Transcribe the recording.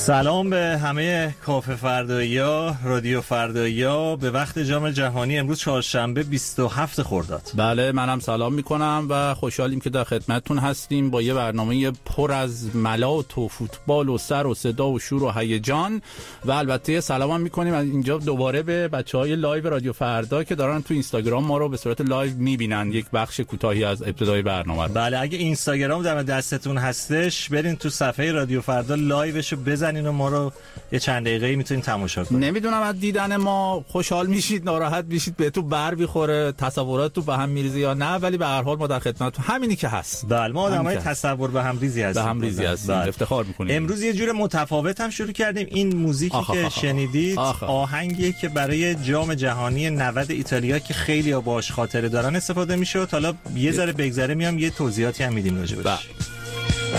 سلام به همه کافه فردایی‌ها، رادیو فردایی‌ها. به وقت جام جهانی امروز چهارشنبه 27 خرداد. بله، منم سلام میکنم و خوشحالیم که در خدمتتون هستیم با یه برنامه پر از ملات و فوتبال و سر و صدا و شور و هیجان. و البته سلام هم میکنیم از اینجا دوباره به بچهای لایو رادیو فردا که دارن تو اینستاگرام ما رو به صورت لایو میبینن، یک بخش کوتاهی از ابتدای برنامه رو. بله، اگه اینستاگرام در دستتون هستش برین تو صفحه رادیو فردا لایوشو بزنین و ما رو یه چند دقیقه‌ای میتونین تماشا کنین. نمیدونم از دیدن ما خوشحال میشید، ناراحت میشید، بهتون بر میخوره، تصوراتتون به هم میریزه یا نه، ولی به هر حال ما در خدمتتون همینی که هست. بله، ما آدمای تصور به هم ریزی هستیم. به هم ریزی هستیم. افتخار میکنیم. امروز یه جور متفاوت هم شروع کردیم. این موزیکی که شنیدید آهنگیه که برای جام جهانی 90 ایتالیا که خیلی‌ها باهاش خاطره دارن استفاده میشه. حالا یه ذره بگذره میام یه توضیحاتی هم میدیم راجع بهش.